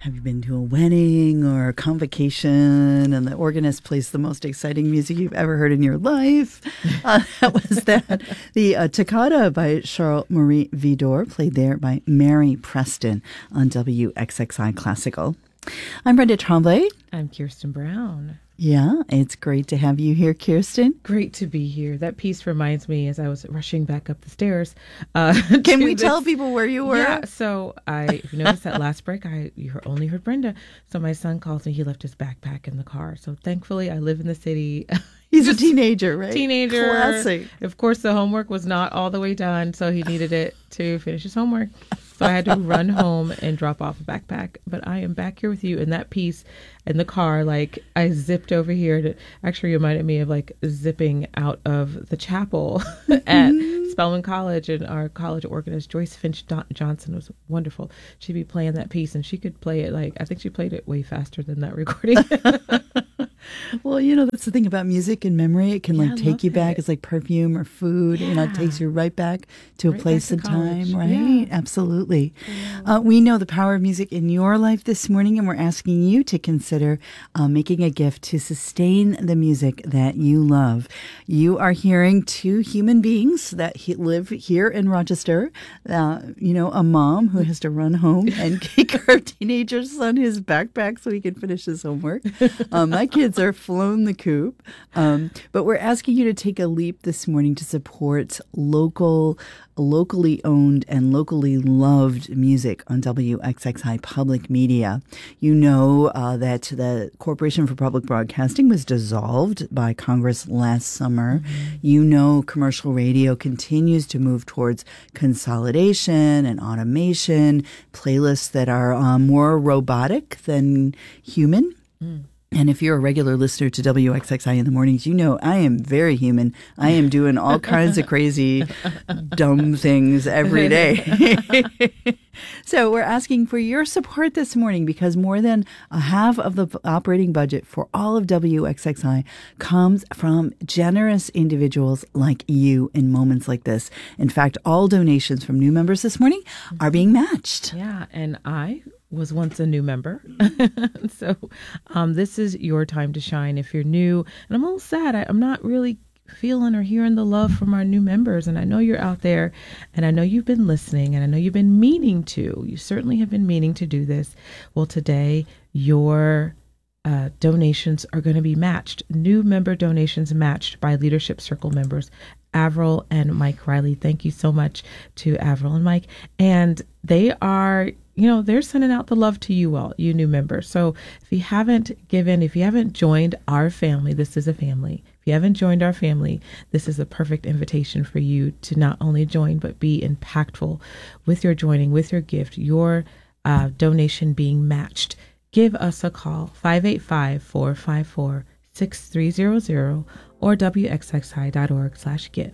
Have you been to a wedding or a convocation and the organist plays the most exciting music you've ever heard in your life? That was that. The Toccata by Charles-Marie Widor, played there by Mary Preston on WXXI Classical. I'm Brenda Tremblay. I'm Kirsten Brown. Yeah, it's great to have you here, Kirsten. Great to be here. That piece reminds me, as I was rushing back up the stairs. Can we tell people where you were? Yeah, so if you noticed that last break, you only heard Brenda. So my son calls me. He left his backpack in the car. So thankfully, I live in the city. He's a teenager, right? Teenager. Classic. Of course, the homework was not all the way done, so he needed it to finish his homework. So I had to run home and drop off a backpack. But I am back here with you in that piece in the car. Like, I zipped over here. It actually reminded me of like zipping out of the chapel at Spelman College, and our college organist, Joyce Finch Johnson, was wonderful. She'd be playing that piece, and she could play it I think she played it way faster than that recording. Well, that's the thing about music and memory. It can take you back. It's like perfume or food. Yeah. It takes you right back to a place and time, right? Yeah. Absolutely. Yeah. We know the power of music in your life this morning, and we're asking you to consider making a gift to sustain the music that you love. You are hearing two human beings that live here in Rochester. A mom who has to run home and kick her teenager son his backpack so he can finish his homework. My kids are flown the coop. But we're asking you to take a leap this morning to support locally owned and locally loved music on WXXI Public Media. You know that the Corporation for Public Broadcasting was dissolved by Congress last summer. Mm-hmm. You know commercial radio continues to move towards consolidation and automation, playlists that are more robotic than human. Mm. And if you're a regular listener to WXXI in the mornings, you know I am very human. I am doing all kinds of crazy, dumb things every day. So we're asking for your support this morning because more than a half of the operating budget for all of WXXI comes from generous individuals like you in moments like this. In fact, all donations from new members this morning are being matched. Yeah, and I was once a new member. So this is your time to shine if you're new. And I'm a little sad. I'm not really feeling or hearing the love from our new members. And I know you're out there, and I know you've been listening, and I know you've been meaning to. You certainly have been meaning to do this. Well, today, your donations are going to be matched. New member donations matched by Leadership Circle members, Avril and Mike Riley. Thank you so much to Avril and Mike. And they are, they're sending out the love to you all, you new members. So if you haven't joined our family, this is a family. If you haven't joined our family, this is a perfect invitation for you to not only join, but be impactful with your joining, with your gift, your donation being matched. Give us a call, 585-454-6300 or wxxi.org/give.